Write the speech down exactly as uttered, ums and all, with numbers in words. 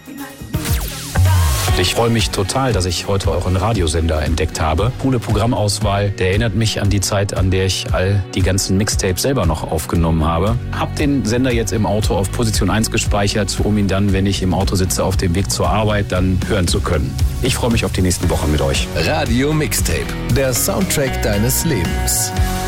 Ich freue mich total, dass ich heute euren Radiosender entdeckt habe. Coole Programmauswahl, der erinnert mich an die Zeit, an der ich all die ganzen Mixtapes selber noch aufgenommen habe. Hab den Sender jetzt im Auto auf Position eins gespeichert, um ihn dann, wenn ich im Auto sitze, auf dem Weg zur Arbeit, dann hören zu können. Ich freue mich auf die nächsten Wochen mit euch. Radio Mixtape, der Soundtrack deines Lebens.